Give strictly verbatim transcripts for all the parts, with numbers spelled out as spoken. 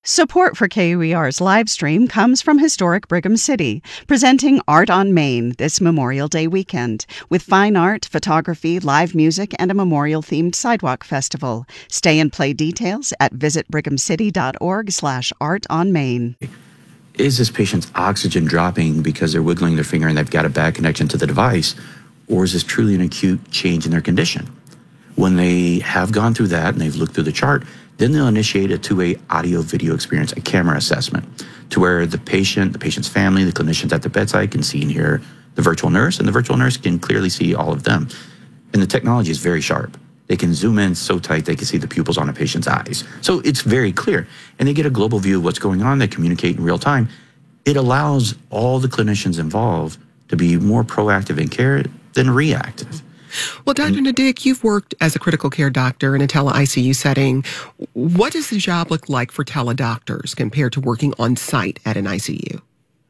Support for K U E R's live stream comes from historic Brigham City, presenting Art on Main this Memorial Day weekend, with fine art, photography, live music, and a memorial-themed sidewalk festival. Stay and play details at visitbrighamcity.org slash art on main. Is this patient's oxygen dropping because they're wiggling their finger and they've got a bad connection to the device, or is this truly an acute change in their condition? When they have gone through that and they've looked through the chart, then they'll initiate a two-way audio-video experience, a camera assessment, to where the patient, the patient's family, the clinicians at the bedside can see and hear the virtual nurse, and the virtual nurse can clearly see all of them. And the technology is very sharp. They can zoom in so tight they can see the pupils on a patient's eyes. So it's very clear. And they get a global view of what's going on. They communicate in real time. It allows all the clinicians involved to be more proactive in care than reactive. Well, Doctor Nadig, you've worked as a critical care doctor in a tele-I C U setting. What does the job look like for tele-doctors compared to working on site at an I C U?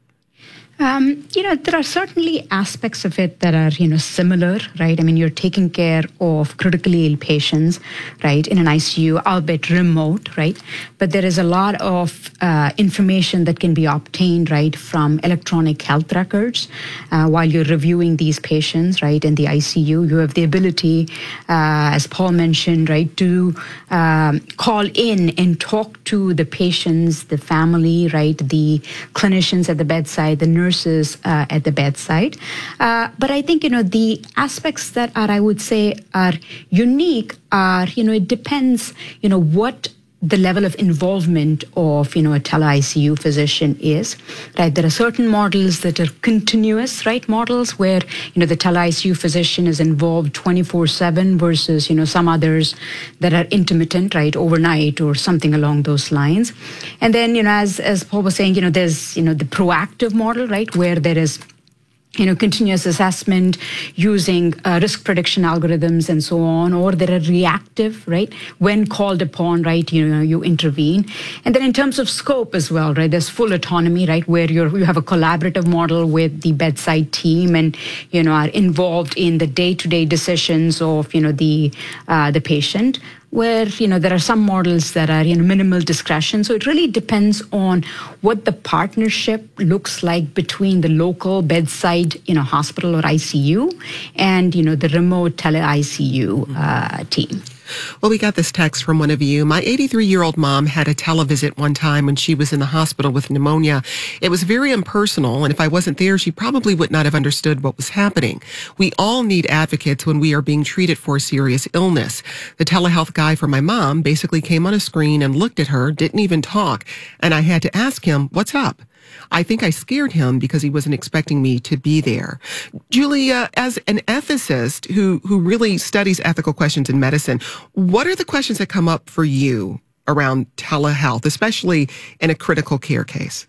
Um, you know, there are certainly aspects of it that are, you know, similar, right? I mean, you're taking care of critically ill patients, right, in an I C U, albeit remote, right? But there is a lot of uh, information that can be obtained, right, from electronic health records uh, while you're reviewing these patients, right, in the I C U. You have the ability, uh, as Paul mentioned, right, to um, call in and talk to the patients, the family, right, the clinicians at the bedside, the nurses, Uh, at the bedside. Uh, but I think, you know, the aspects that are, I would say, are unique are, you know, it depends, you know, what the level of involvement of, you know, a tele-I C U physician is, right? There are certain models that are continuous, right, models where, you know, the tele-I C U physician is involved twenty-four seven versus, you know, some others that are intermittent, right, overnight or something along those lines. And then, you know, as, as Paul was saying, you know, there's, you know, the proactive model, right, where there is, you know, continuous assessment using uh, risk prediction algorithms and so on, or there are reactive, right? When called upon, right, you know, you intervene. And then in terms of scope as well, right, there's full autonomy, right, where you're, you have a collaborative model with the bedside team and, you know, are involved in the day-to-day decisions of, you know, the uh, the patient, where, you know, there are some models that are, you know, minimal discretion. So it really depends on what the partnership looks like between the local bedside, you know, hospital or I C U and, you know, the remote tele-I C U uh, team. Well, we got this text from one of you. My eighty-three-year-old mom had a televisit one time when she was in the hospital with pneumonia. It was very impersonal, and if I wasn't there, she probably would not have understood what was happening. We all need advocates when we are being treated for a serious illness. The telehealth guy for my mom basically came on a screen and looked at her, didn't even talk, and I had to ask him, "What's up?" I think I scared him because he wasn't expecting me to be there. Julia, as an ethicist who, who really studies ethical questions in medicine, what are the questions that come up for you around telehealth, especially in a critical care case?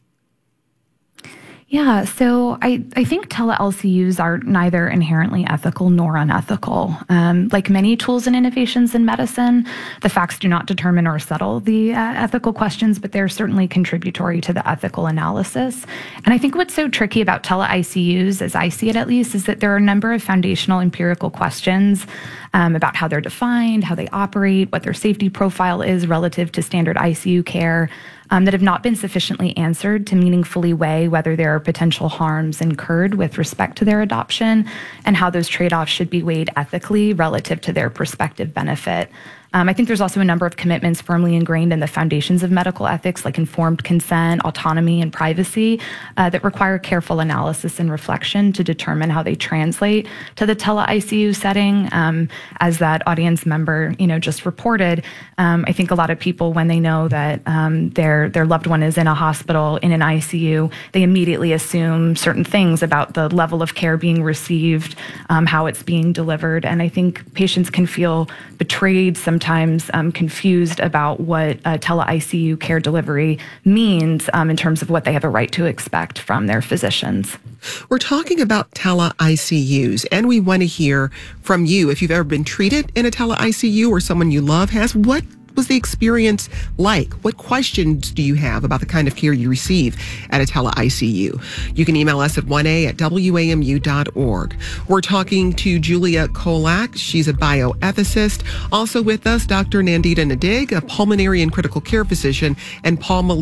Yeah, so I, I think tele-L C Us are neither inherently ethical nor unethical. Um, like many tools and innovations in medicine, the facts do not determine or settle the uh, ethical questions, but they're certainly contributory to the ethical analysis. And I think what's so tricky about tele-I C Us, as I see it at least, is that there are a number of foundational empirical questions um, about how they're defined, how they operate, what their safety profile is relative to standard I C U care, Um, that have not been sufficiently answered to meaningfully weigh whether there are potential harms incurred with respect to their adoption and how those trade-offs should be weighed ethically relative to their prospective benefit. Um, I think there's also a number of commitments firmly ingrained in the foundations of medical ethics, like informed consent, autonomy, and privacy, uh, that require careful analysis and reflection to determine how they translate to the tele-I C U setting. Um, as that audience member, you know, just reported, um, I think a lot of people, when they know that um, their their loved one is in a hospital, in an I C U, they immediately assume certain things about the level of care being received, um, how it's being delivered, and I think patients can feel betrayed, sometimes um, confused about what uh, tele-I C U care delivery means um, in terms of what they have a right to expect from their physicians. We're talking about tele-I C Us, and we want to hear from you. If you've ever been treated in a tele-I C U or someone you love has, what was the experience like? What questions do you have about the kind of care you receive at a tele-I C U? You can email us at one a at w a m u dot org. We're talking to Julia Kolak. She's a bioethicist. Also with us, Doctor Nandita Nadig, a pulmonary and critical care physician, and Paul